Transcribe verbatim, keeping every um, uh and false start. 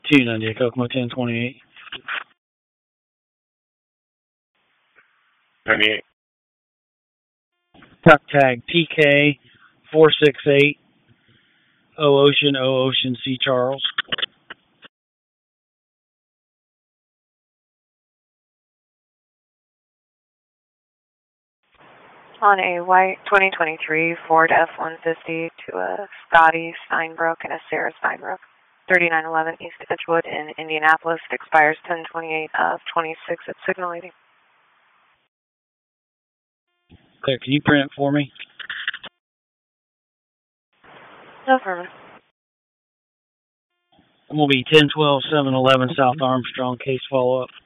two ninety, Kokomo ten twenty-eight. ninety-eight. Truck tag T K four six eight O Ocean O Ocean C Charles. On a white twenty twenty-three Ford F one fifty to a Scotty Steinbrook and a Sarah Steinbrook. thirty-nine eleven East Edgewood in Indianapolis. It expires ten twenty-eight of twenty-six at Signal Lady. Claire, can you print it for me? No problem. I'm going to be ten twelve seven eleven South Armstrong, case follow-up.